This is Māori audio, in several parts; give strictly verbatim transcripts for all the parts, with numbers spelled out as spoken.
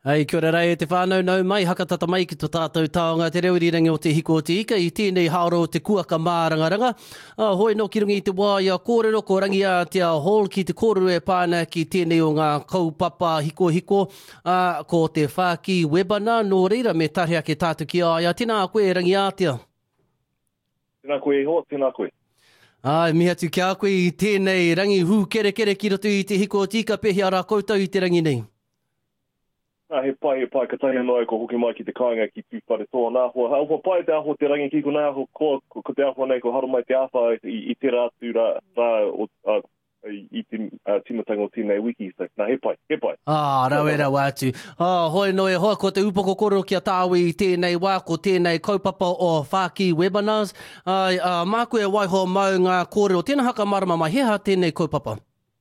Hei, kia ora rei e te whānau nau mai, hakatata mai ki tō tātou taonga te reurirangi o te hiko o te ika, i tēnei haoro o te kuaka mārangaranga. Uh, hoi no ki rungi i te wāia kōrero, ko rangi a te hall ki te kōrero e pāna ki tēnei o ngā kaupapa hiko hiko, uh, ko te whāki webana, nō reira me tarhea ke tātou ki aia. Tēnā koe rangi a tia. Tēnā koe ho, tēnā koe. Ai, miha tu kia koe i tēnei rangi hū kere kere ki roto i te hiko o te ika, pehi ara koutou i te rangi nei. Nā, he pai, he pai, ka tahi anō ko hoki mai ki te kāinga ki tūwhare tō. Nā, ho, ho pai te aho te rangi ki ko nā, ho, ko, ko te aho nei, ko haro mai te awha i, i te rātu rā, rā o, uh, i te uh, timatanga o tēnei wiki. So, nā, he pai, he pai. Ah, rau e rau atu. Ah, hoi no e hoa, ko te upoko koro kia tāwi i tēnei wā, ko tēnei kaupapa o Whāki Webinars. Ah, uh, māku e waiho mau ngā kōrero. Tēnā haka marama mai, heha tēnei kaupapa?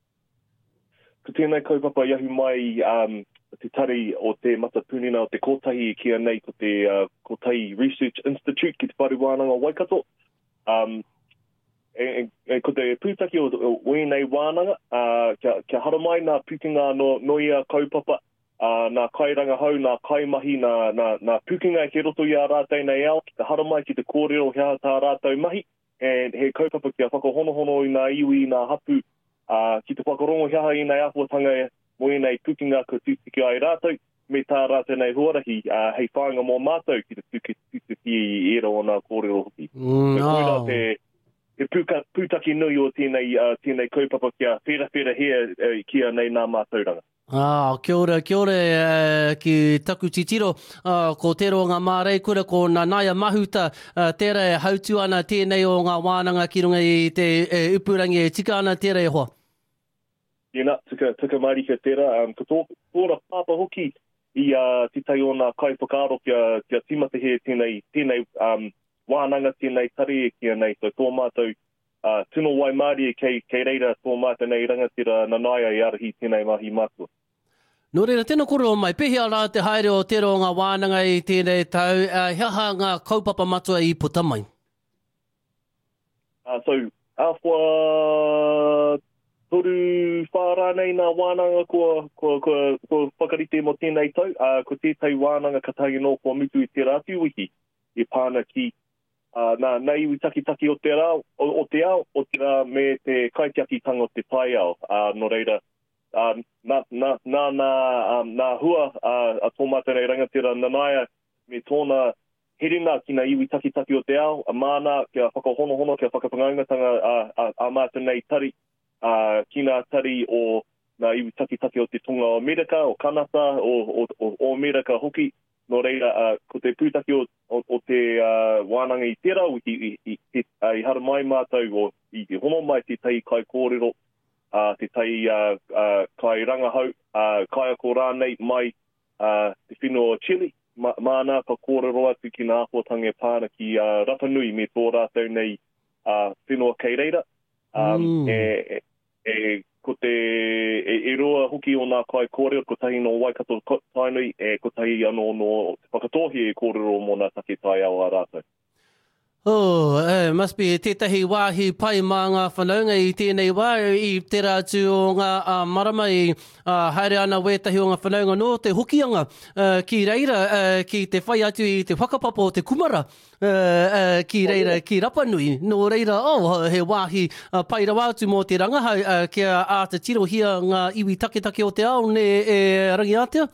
Ko tēnei kaupapa iahu mai, um, te tari o te matapunina o te kotahi kia nei ko te uh, Kotahi Research Institute ki te whare wānanga Waikato. Um, e, e, e ko te pūtaki o, o wēnei wānanga, uh, kia, kia hara mai nā pukinga no, no ia kaupapa, uh, nā kairanga hau, nā kaimahi, nā, nā, nā pukinga ki roto i a rātei nei au, ki te hara mai ki te kōrero hea tā rātau mahi, and he kaupapa kia whakahonohono i nā iwi, nā hapu, uh, ki te whakarongo hea i nei apuatanga e, mo i nei pukinga ko tūtiki ai rātou, me tā rātou nei huarahi, uh, hei whāinga mō mātou ki te tūtiki i ero o nā kōrero hoki. Mm, e koira oh. te, te puka, pūtaki nui o tēnei, uh, tēnei kaupapa kia whera whera hea uh, kia nei nā mātauranga. Ah, kia ora, kia ora uh, ki taku titiro, uh, ko te ro ngā mārei kura ko nā naia mahuta, uh, tērā e hautu ana tēnei o ngā wānanga ki runga i te e, upurangi e tika ana tērā e hoa. Tēnā, tika, tika marika tērā, um, ka tō, tōra pāpa hoki i uh, te tai o nā kai whakaaro kia, kia timata he tēnei, tēnei um, wānanga tēnei tari e kia nei, so tō mātou uh, tino wai māri e kei, kei reira tō mātou nei rangatira nanaia i arahi tēnei mahi mātua. Nō reira, tēnā koro mai, pehi ara te haere o te ro ngā wānanga i tēnei tau, uh, heha ngā kaupapa matua i putamai? Uh, so, awha... Toru whāra nei nā wānanga ko, ko, ko, ko whakarite mo tēnei tau, uh, ko tētai wānanga katahi no ko mitu i te rātu wiki, e pāna ki uh, nā, nā iwi taki-taki o te rā, o, o te ao, o te rā me te kaitiaki-tanga o te pai ao, uh, no reira, uh, nā, nā, nā, nā, um, nā hua uh, a tō mātou nei rangatira nanaia me tōna herina ki nā iwi taki-taki o te ao, a māna kia whakahonohono, kia whakapangangatanga a, a, a mātou nei tari, Uh, ki nā tari o nā iwi taki-taki o te tonga o Amerika, o Kanata, o, o, o Amerika hoki. No reira, uh, ko te pūtaki o, o, o te uh, wānanga i tērā, i, i, i, i, i hara mai mātou, o i te hono mai te tai kai kōrero, uh, te tai uh, uh, kai rangahau, uh, kai ako rānei mai uh, te whenua o Chile. Ma, māna ka kōrero atu ki nā ahuatanga e pāna ki uh, Rapanui me tō rātou nei uh, whenua kei reira. Um, mm. e, e ko te e, e roa hoki o nā kai kōrero, ko tahi no Waikato tainui, e ko tahi anō no te whakatohi e kōrero mō nā take tai au a rātou. Oh, uh, must be tētahi wāhi pai mā ngā whanaunga i tēnei wā, i te rātu o ngā uh, marama i uh, haere ana wētahi o ngā whanaunga no te hokianga uh, ki reira, uh, ki te whai atu i te whakapapa o te kumara, uh, uh, ki reira, ki Rapanui, no reira, oh, he wāhi uh, pai rau atu mō te rangahau, uh, kia āta tirohia ngā iwi take-take o te ao, ne e rangi ātea?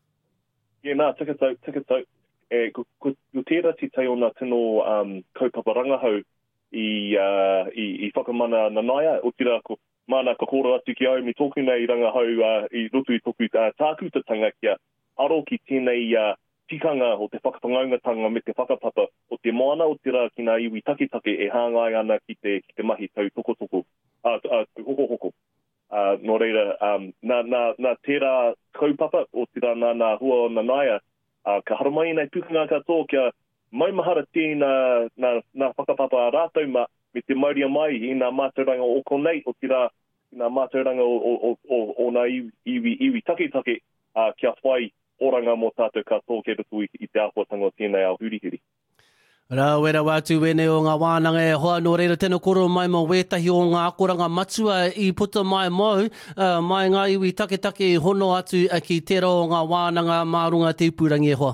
Yeah, nā, tikatau, tikatau. E, ko, ko, ko tērā te tai o nā tino um, kaupapa rangahau i, uh, i, i whakamana nanaia, o tira ko mana ka kōra atu ki au me tōku nei rangahau uh, i roto i tōku uh, tākutatanga kia aro ki tēnei uh, tikanga o te whakapangaungatanga me te whakapapa o te moana o tira ki nā iwi take-take e hāngai ana ki te, ki te mahi tau toko-toko, uh, uh, hoko-hoko. Uh, no reira, um, nā, nā, nā tērā kaupapa o tira nā, nā hua o nanaia, Uh, ka haramai nei pukunga katoa kia maumahara tēnā nā, nā whakapapa a rātou ma me te mauria mai i nā mātauranga o konei o tira i nā mātauranga o, o, o, o nā iwi, iwi, iwi take-take uh, kia whai oranga mō tātou katoa ke rutu i, i te āhuatanga o tēnei au hurihiri. Rā wera wātu wene o ngā wānanga e hoa no reira tēnā koro mai mo wētahi o ngā akoranga matua i puta mai mau, uh, mai ngā iwi take take hono atu uh, ki tērā o ngā wānanga mārunga te ipurangi e hoa.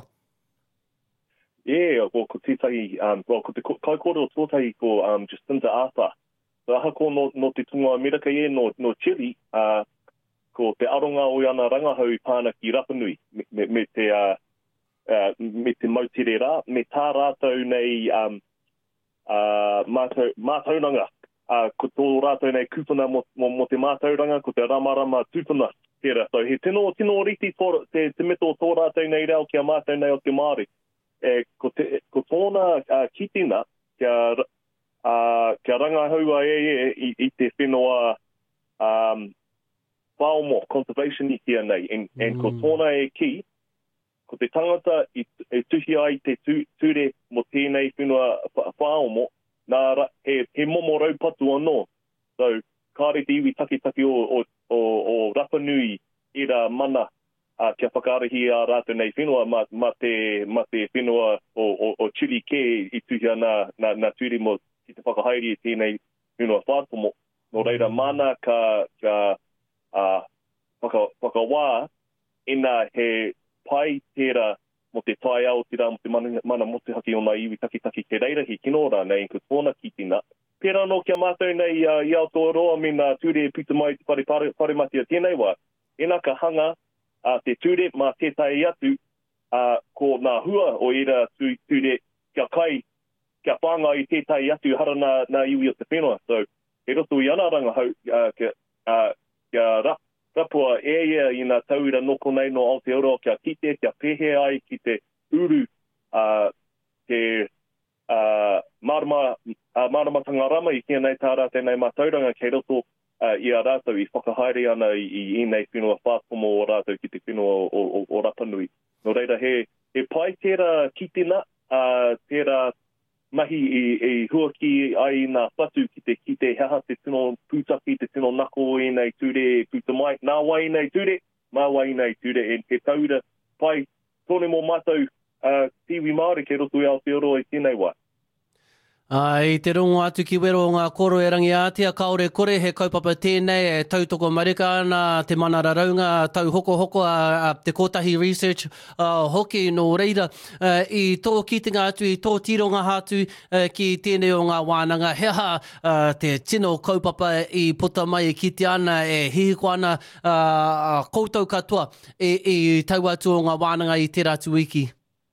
Yeah, well, ko tētahi, um, well, ko te kai kore o tōtahi ko um, Jacinta Ardern. So aha ko no, no te tunga Amerika e no, no Chile, uh, ko te aronga o ana rangahau pāna ki Rapanui, me, me, me te... Uh, Uh, me te mautere rā, me tā rātou nei um, uh, mātau, mātauranga. Uh, ko tō rātou nei kūpuna mo, mo, mo te mātauranga, ko te ramarama tūpuna tērā. So he tino, tino riti tō, te, te meto tō rātou nei rau kia mātou nei o te Māori. E, ko, te, ko tōna uh, kitina kia, uh, kia rangahaua e, e i, i te whenua um, whaomo, conservation i kia nei. En, mm. en ko tōna e ki, ko te tangata i, i tuhi ai te tū, ture mo tēnei whenua whaomo, nā ra, he, he momo raupatu anō. So, kāre te iwi taki taki o, o, o, o Rapanui i rā mana uh, kia whakarahi a rātou nei whenua ma, ma, te, ma te whenua o, o, o Chile ke i tuhi ana nā, nā ture mo ki te whakahaere i tēnei whenua whātomo. No reira, mana ka, ka uh, whaka, whakawā ina he pai tērā mo te tai ao tērā mo te mana, mana mo te haki o nā iwi taki taki ke reirahi kino rā nei ko tōna kitina. Pērā no kia mātou nei uh, i Aotearoa me nā ture puta mai te pare, pare, pare matia tēnei wā. Ena ka hanga uh, te ture mā tētai atu uh, ko nā hua o era tu, ture kia kai, kia pānga i tētai atu hara nā, nā iwi o te whenua. So, he roto i ana rangahau uh, kia, uh, kia rap. Rapua e ia i nā tauira noko nei no Aotearoa kia kite, kia pehe ai ki te uru uh, te uh, marama, uh, maramatanga rama i kia nei tā rātou nei mātauranga kei roto uh, i a rātou i whakahaere ana i, i, i nei whenua whātomo o rātou ki te whenua o, o, o Rapanui. No reira, he, he pai tērā kitina, uh, tērā mahi i, i huaki ai nā whatu ki te ki te haha te tino pūtaki, te tino nako i nei ture puta mai. Nā wai nei ture, mā wai nei ture. E te taura pai tōne mō mātou uh, tiwi Māori ke roto i Aotearoa i tēnei wā. Ai, te rongo atu ki wero o ngā koro e rangi ātia, kaore kore he kaupapa tēnei e tautoko marika ana te mana raraunga, tau hoko hoko a, a te kotahi research uh, hoki no reira uh, i tō kitinga atu, i tō tironga hatu uh, ki tēnei o ngā wānanga. Heha uh, te tino kaupapa i puta mai i kiti ana e hihiko ana uh, koutou katoa i, i tau atu o ngā wānanga i tērā atu wiki.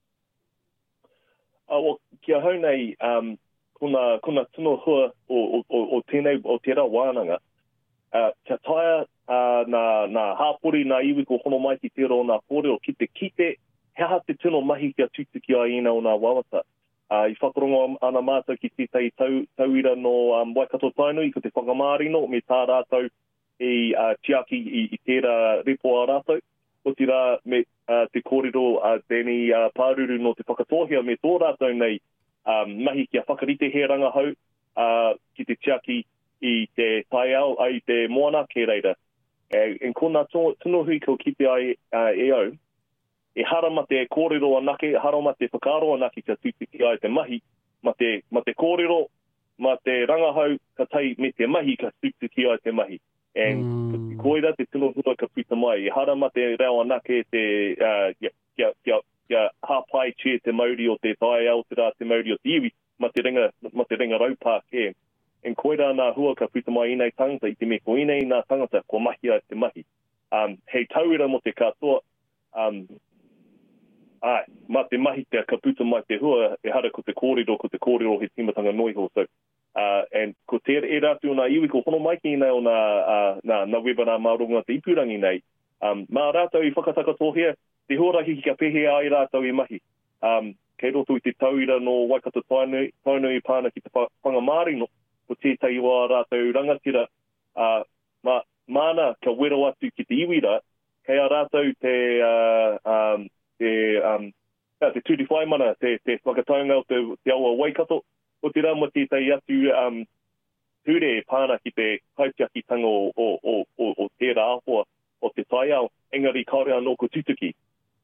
Uh, well, kia hau nei, um, Kuna, kuna tino hua o, o, o tēnei, o tērā wānanga. Uh, kia taia uh, nā, nā hāpori, nā iwi ko hono mai ki tērā o nā kōrero ki te kite, hea te tino mahi kia tutuki a ina o nā wawata. Uh, I whakarongo ana mātou ki tētai tau, tauira no um, Waikato Tainui, ko te whakamārino, me tā rātou i uh, tiaki i, i tērā repo a rātou. O tira me uh, te kōrero a uh, tēnei uh, pāruru no te whakatohia me tō rātou nei, Um, mahi kia whakarite he rangahau uh, ki te tiaki i te tai au ai te moana ke reira. E, en kona tino hui ko ki te ai uh, e au, e harama te kōrero anake, harama te whakaro anake kia tūtiki ai te mahi, ma te, ma te kōrero, ma te rangahau ka tai me te mahi ka tūtiki ai te mahi. En mm. koira te tino hui ka puta mai, e harama te reo anake te uh, kia, kia, kia kia hāpai che te mauri o te tai au te rā te mauri o te iwi, ma te ringa, ma te ringa raupā ke. En koira nā hua ka puta mai inei tangata, i te me ko inei nā tangata, ko mahi a te mahi. Um, hei tauira mo te katoa, um, ai, ma te mahi te ka puta mai te hua, e hara ko te kōrero, ko te kōrero he timatanga noiho. So, uh, and ko te e rātu o nā iwi, ko hono mai ki nei o nā, uh, nā, nā webana maurunga te ipurangi nei, um, mā rātou i whakatakato te horahi ki ka pehe ai rātou i mahi. Um, kei roto i te tauira no Waikato Tainui, Tainui pāna ki te whangamārino, ko tētai wā rātou rangatira, uh, ma, mana ka wero atu ki te iwira, kei a rātou te, uh, um, te, um, yeah, te tūri whaimana, te, te whakataunga o te, te aua Waikato, o te rama tētai atu um, ture pāna ki te kaitiakitanga o, o, o, o, o tērā ahoa o te tai au, engari kaore anō ko tutuki.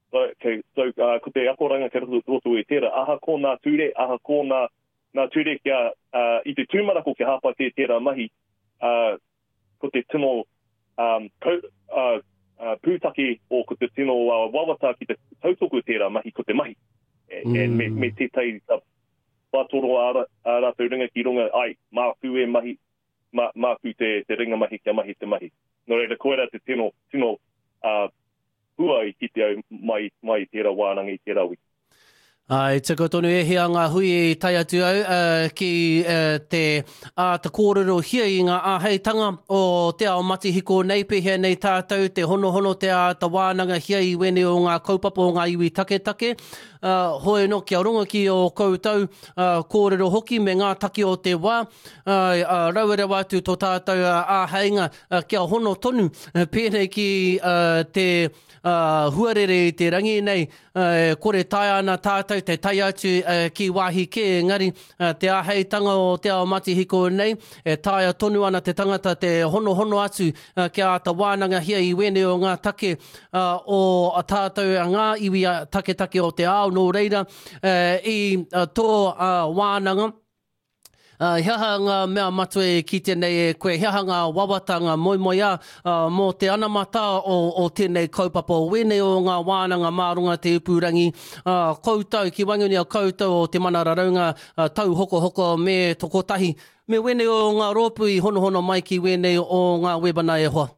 So, okay, so uh, ko te akoranga ke roto, roto e tērā, aha ko nā ture, aha ko nā, nā ture kia, uh, i te tūmarako ke hapa te tērā mahi, uh, ko te tino um, kau, uh, uh, pūtake o ko te tino uh, wawata ki te tautoku tērā mahi ko te mahi. E, mm. e me, me te tei uh, wātoro a, a rātou ringa ki runga, ai, māku e mahi, mā, māku te, te ringa mahi kia mahi te mahi. Nō reira, koera te tino, tino uh, hua i ki te au mai, mai tērā wānanga i tērā wiki. Ai, te kotonu e hea ngā hui i tai atu au uh, ki uh, te uh, te kōrero hia i ngā āheitanga o te ao mati hiko nei pehea nei tātou, te hono hono te a ta wānanga hia i wene o ngā kaupapa o ngā iwi take take. Uh, hoi no kia runga ki o koutou uh, kōrero hoki me ngā taki o te wā. Uh, uh, rauere watu tō tātou uh, āheinga uh, kia hono tonu uh, pēnei ki uh, te uh, huarere i te rangi nei. Uh, kore tai ana tātou te tai atu uh, ki wāhi ke engari uh, te āheitanga o te ao mati hiko nei. E tai tonu ana te tangata te hono hono atu uh, kia ta wānanga hia i wene o ngā take uh, o tātou a ngā iwi uh, take take o te ao. Nō reira, uh, i uh, tō uh, wānanga, uh, hiaha ngā mea matue ki tēnei e koe, hiaha ngā wawatanga moi moi a, uh, mō te anamata o, o tēnei kaupapa o wene o ngā wānanga mārunga te upurangi, uh, koutou, ki wanguni a koutou o te manara raunga, uh, tau hoko hoko me tokotahi, me wene o ngā rōpui hono hono mai ki wene o ngā webana e hoa.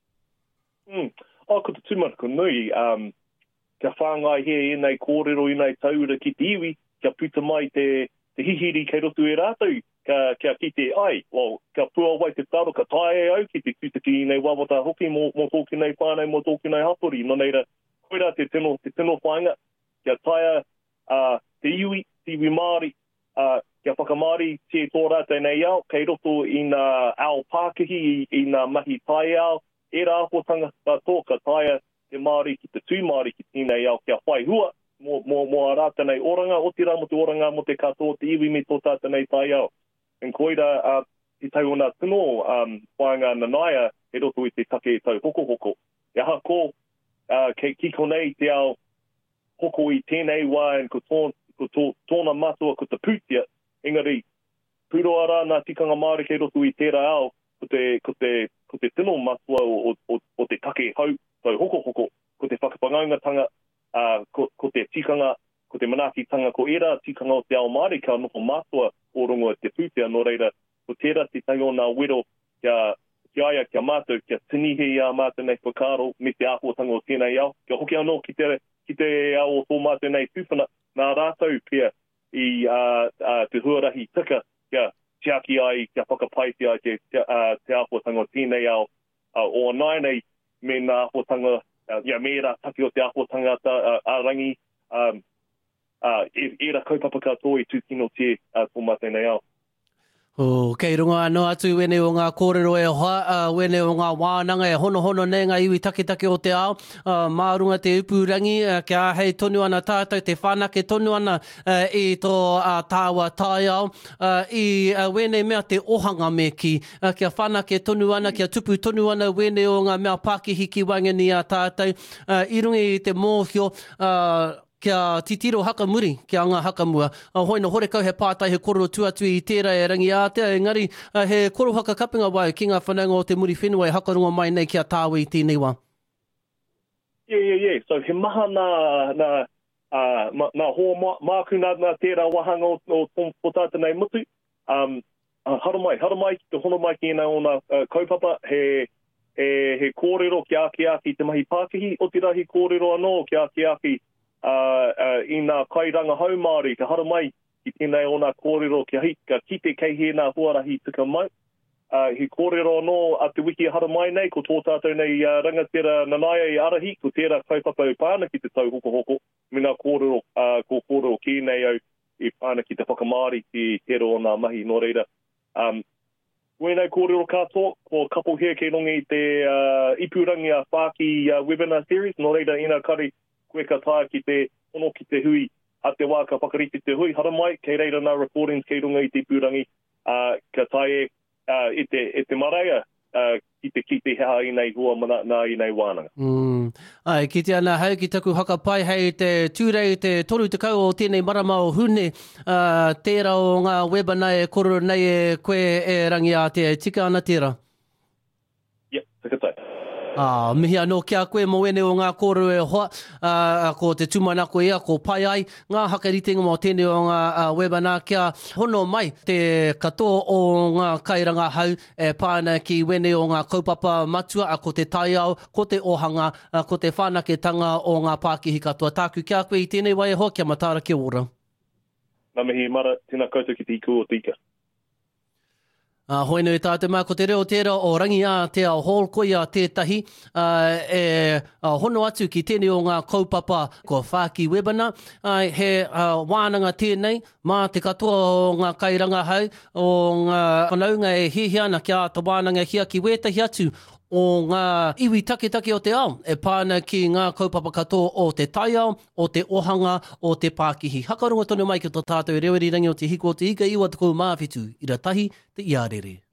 Mm. O, ko te tūmarako nui, um, kia whāngai he e nei kōrero i nei taura ki te iwi, kia puta mai te, te hihiri kei rotu e rātou, kia, kia ki te ai, well, kia pua wai te taro, ka tae e au ki te tūtaki i nei wawata hoki, mō, mō tōki nei whānei, mō tōki nei hapori, no neira, koera te tino, te tino whainga, kia taia uh, te iwi, te iwi Māori, uh, kia whakamāori te tō rātou nei au, kei roto i nā ao Pākihi, i, i nā mahi tai ao, e rā apotanga tā tō, ka taia te Māori ki te tū Māori ki tēnei au kia whai hua, mō, mō, mō a rāta nei oranga, o te rā mo te oranga mo te katoa, te iwi me tō tāta nei tai au. En koira, uh, i tau o nā tino um, whainga nanaia, he roto i te take i tau hoko hoko. E aha ko, uh, kei kiko nei te ao hoko i tēnei wā, en ko, tōn, ko tō, tōna matua ko te pūtia, engari, pūroa rā nā tikanga Māori kei roto i tērā au, ko te, ko te, ko te tino matua o, o, o te take hau, tau hoko hoko, ko te whakapangaungatanga, uh, ko, ko te tikanga, ko te manakitanga, ko era tikanga o te ao Māori, kia noko mātua o rongo te pūtea, no reira, ko tērā te tai o nā wero, kia, kia aia, kia mātou, kia tinihe i a mātou nei whakaro, me te āhuatanga o tēnei au, kia hoki anō ki te, ki te ao o tō mātou nei tūwhana, nā rātou pia i uh, uh, te huarahi tika, kia tiaki ai, kia whakapaiti ai, te, te, uh, te āhuatanga o tēnei au, uh, o nai nei, me nā āhuatanga, uh, ia mērā taki o te āhuatanga uh, ārangi, um, uh, e, e ra kaupapa katoa i tūkino te uh, tō mātou nei au. O, kei runga anō atu wene o ngā kōrero e hoa, uh, wene o ngā wānanga e hono hono nei ngā iwi take take o te ao, uh, mārunga te upurangi, uh, kia hei tonu ana tātou, te whanake tonu ana uh, i tō uh, tāua tai ao, uh, i uh, wene mea te ohanga me ki, uh, kia whanake tonu ana, kia tupu tonu ana wene o ngā mea Pākihi ki wangani a tātou, uh, i rungi i te mōhio, uh, kia titiro hakamuri, kia anga hakamua. Uh, hoi no hore kau he pātai he kororo tuatu i tērā e rangi ātea, engari uh, he koro haka kapinga wai ki ngā whananga o te muri whenua e hakarunga mai nei kia tāua i tēnei wā. Yeah, yeah, yeah. So he maha nā, nā, uh, ma, nā hoa mā, māku nā, nā tērā wahanga o, o, o, o tāta nei mutu. Um, uh, haramai, haramai ki te hono mai ki nā o nā uh, kaupapa he, he, he kōrero ki ake ake te mahi Pākihi, o te rahi kōrero anō ki ake ake Uh, uh, i nā kairanga hau Māori, te hara mai ki tēnei o nā kōrero ki hika ki te kei he nā huarahi tika mai. Uh, he kōrero anō a te wiki hara mai nei, ko tō tātou nei uh, rangatira nanaia i arahi, ko tērā kaupapa au pāna ki te tau hoko hoko, me nā kōrero, uh, ko kōrero ki nei au i pāna ki te whakamāori ki tēro o nā mahi no reira. Um, Wēnei kōrero katoa, ko kapo hea kei rongi te uh, ipurangi a Whāki uh, webinar series, no reira ina kari, koe ka tāia ki te ono ki te hui, a te wā ka whakariti te hui, hara mai, kei reira nā recordings kei runga i te purangi, uh, ka tāia uh, i, te, i te maraia, uh, ki te ki te hea i nei hua mana nā i nei wānanga. Mm. Ai, ki te ana hau ki taku hakapai hei te tūrei te toru te kau o tēnei marama o hune, uh, tērā o ngā webana e koro nei e koe e rangi a te tika ana tērā. Yep, takatai. Ah, mihi anō kia koe mo wene o ngā kōrero e hoa, uh, ko te tūmanako ia, ko pai ai, ngā hakaritenga mo tēnei o ngā uh, webana kia hono mai te katoa o ngā kairanga hau e pāna ki wene o ngā kaupapa matua, a ko te taiao, ko te ohanga, uh, ko te whanaketanga o ngā Pākihi katoa. Tāku kia koe i tēnei wai e hoa, kia matara kia ora. Nā mihi mara, tēnā koutou ki te iku o tika. Uh, hoi nui tātou mā ko te reo tērā o rangi a te ao hall koi a tētahi uh, e uh, hono atu ki tēnei o ngā kaupapa ko Whāki Webana. Uh, he uh, wānanga tēnei mā te katoa o ngā kairanga hau o ngā whanaunga e hihi ana kia ta wānanga hia ki wētahi atu o ngā iwi taketake o te ao, e pāna ki ngā kaupapa katoa o te taiao, o te ohanga, o te Pākihi. Hakaronga tonu mai ki tō tātou reweri rangi o te hiko o te ika iwa tukou māwhitu, i ra tahi te iarere.